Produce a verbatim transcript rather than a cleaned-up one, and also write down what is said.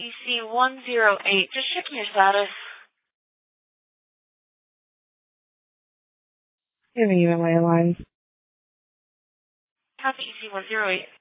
E C one zero eight. Just checking your status. Giving you my lines. Copy E C one zero eight.